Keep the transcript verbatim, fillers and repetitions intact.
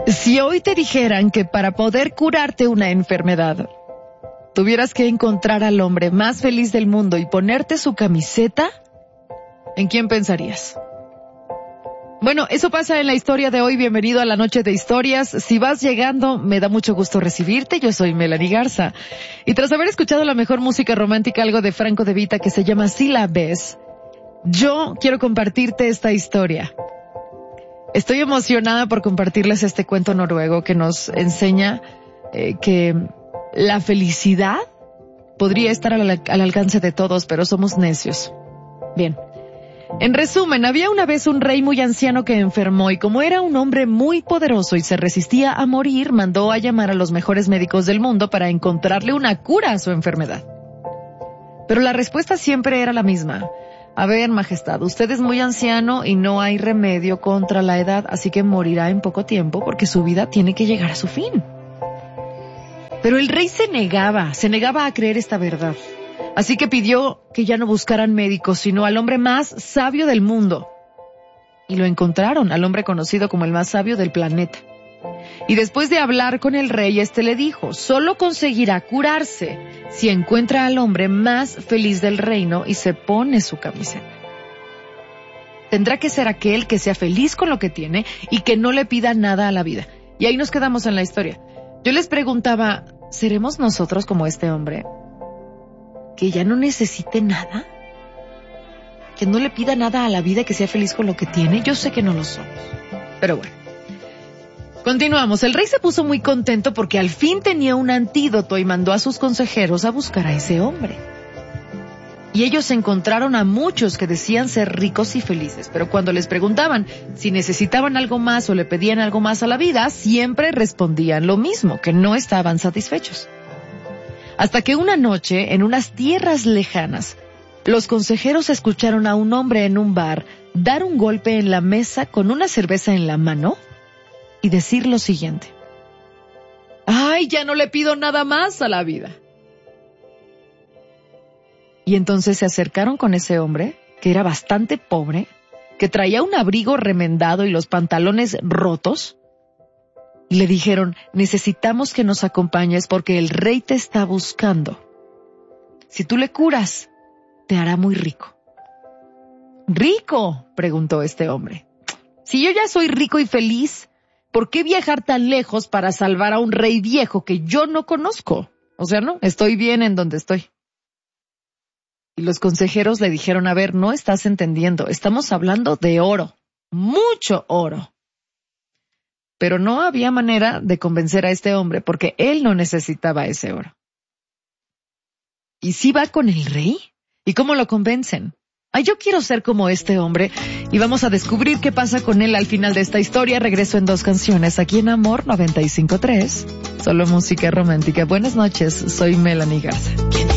Si hoy te dijeran que para poder curarte una enfermedad, tuvieras que encontrar al hombre más feliz del mundo y ponerte su camiseta, ¿en quién pensarías? Bueno, eso pasa en la historia de hoy. Bienvenido a la Noche de Historias. Si vas llegando, me da mucho gusto recibirte. Yo soy Melanie Garza. Y tras haber escuchado la mejor música romántica, algo de Franco De Vita que se llama Si la ves, yo quiero compartirte esta historia. Estoy emocionada por compartirles este cuento noruego que nos enseña eh, que la felicidad podría estar al, al alcance de todos, pero somos necios. Bien. En resumen, había una vez un rey muy anciano que enfermó y como era un hombre muy poderoso y se resistía a morir, mandó a llamar a los mejores médicos del mundo para encontrarle una cura a su enfermedad. Pero la respuesta siempre era la misma. A ver, majestad, usted es muy anciano y no hay remedio contra la edad, así que morirá en poco tiempo porque su vida tiene que llegar a su fin. Pero el rey se negaba, se negaba a creer esta verdad. Así que pidió que ya no buscaran médicos, sino al hombre más sabio del mundo. Y lo encontraron, al hombre conocido como el más sabio del planeta. Y después de hablar con el rey, este le dijo, solo conseguirá curarse si encuentra al hombre más feliz del reino y se pone su camiseta. Tendrá que ser aquel que sea feliz con lo que tiene y que no le pida nada a la vida. Y ahí nos quedamos en la historia. Yo les preguntaba, ¿seremos nosotros como este hombre? ¿Que ya no necesite nada? ¿Que no le pida nada a la vida y que sea feliz con lo que tiene? Yo sé que no lo somos. Pero bueno. Continuamos. El rey se puso muy contento porque al fin tenía un antídoto y mandó a sus consejeros a buscar a ese hombre. Y ellos encontraron a muchos que decían ser ricos y felices, pero cuando les preguntaban si necesitaban algo más o le pedían algo más a la vida, siempre respondían lo mismo, que no estaban satisfechos. Hasta que una noche, en unas tierras lejanas, los consejeros escucharon a un hombre en un bar dar un golpe en la mesa con una cerveza en la mano y decir lo siguiente. ¡Ay, ya no le pido nada más a la vida! Y entonces se acercaron con ese hombre, que era bastante pobre, que traía un abrigo remendado y los pantalones rotos, y le dijeron, necesitamos que nos acompañes porque el rey te está buscando. Si tú le curas, te hará muy rico. ¿Rico?, preguntó este hombre. Si yo ya soy rico y feliz, ¿por qué viajar tan lejos para salvar a un rey viejo que yo no conozco? O sea, no, estoy bien en donde estoy. Y los consejeros le dijeron, a ver, no estás entendiendo, estamos hablando de oro, mucho oro. Pero no había manera de convencer a este hombre porque él no necesitaba ese oro. ¿Y si va con el rey? ¿Y cómo lo convencen? Ay, yo quiero ser como este hombre y vamos a descubrir qué pasa con él al final de esta historia. Regreso en dos canciones aquí en Amor noventa y cinco punto tres. Solo música romántica. Buenas noches, soy Melanie Garza.